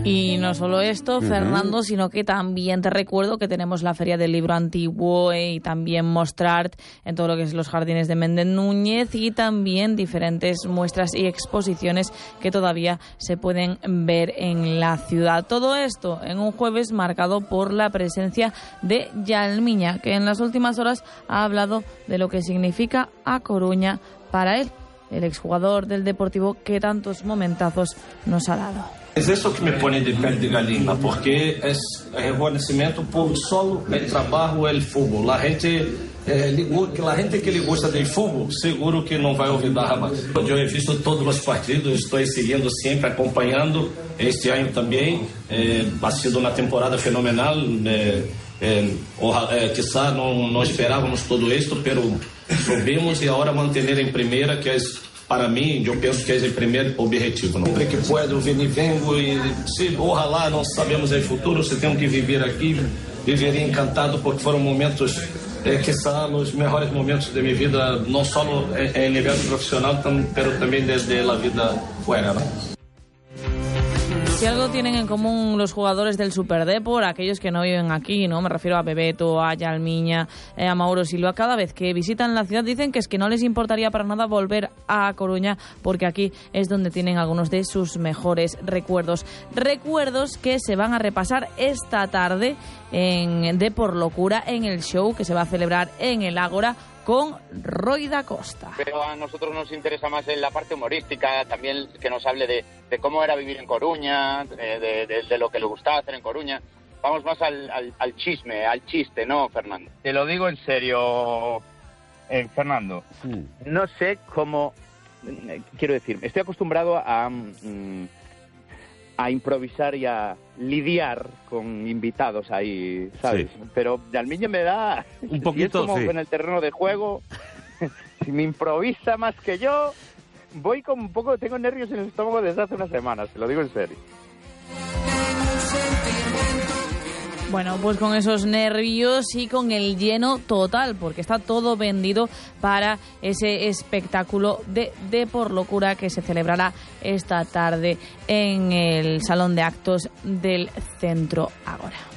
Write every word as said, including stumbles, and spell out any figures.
Y no solo esto, uh-huh. Fernando, sino que también te recuerdo que tenemos la Feria del Libro Antiguo y también Mostrart en todo lo que es los jardines de Méndez Núñez, y también diferentes muestras y exposiciones que todavía se pueden ver en la ciudad. Todo esto en un jueves marcado por la presencia de Yalmiña, que en las últimas horas ha hablado de lo que significa A Coruña para él, el exjugador del Deportivo que tantos momentazos nos ha dado. Es eso que me pone de pele de gallina, porque es reconocimiento por solo el trabajo del fútbol. La gente, eh, la gente que le gusta del fútbol, seguro que no va a olvidar jamás. Yo he visto todos los partidos, estoy siguiendo siempre, acompañando. Este año también eh, ha sido una temporada fenomenal. Eh, eh, ojalá, eh, quizá no, no esperábamos todo esto, pero subimos y ahora mantener en primera, que es... Para mim, eu penso que é o primeiro objetivo. Não? Sempre que puedo, venho e vengo, e se ojalá não sabemos o futuro, se tenho que viver aqui, viveria encantado, porque foram momentos eh, que são os melhores momentos de minha vida, não só em nível profissional, mas também desde a vida fora. Não? Si algo tienen en común los jugadores del Superdepor, aquellos que no viven aquí, no me refiero a Bebeto, a Yalmiña, eh, a Mauro Silva, cada vez que visitan la ciudad dicen que es que no les importaría para nada volver a Coruña, porque aquí es donde tienen algunos de sus mejores recuerdos. Recuerdos que se van a repasar esta tarde en Depor Locura, en el show que se va a celebrar en el Ágora con Roy da Costa. Pero a nosotros nos interesa más en la parte humorística, también que nos hable de, de cómo era vivir en Coruña, de, de, de, de lo que le gustaba hacer en Coruña. Vamos más al, al, al chisme, al chiste, ¿no, Fernando? Te lo digo en serio, eh, Fernando. Sí. No sé cómo... Quiero decir, estoy acostumbrado a... Mm, a improvisar y a lidiar con invitados ahí, ¿sabes? Sí. Pero Yalmiña me da... Un poquito, es como sí. En el terreno de juego, si me improvisa más que yo, voy con un poco... Tengo nervios en el estómago desde hace unas semanas, te lo digo en serio. Bueno, pues con esos nervios y con el lleno total, porque está todo vendido para ese espectáculo de Depor Locura que se celebrará esta tarde en el Salón de Actos del Centro Ágora.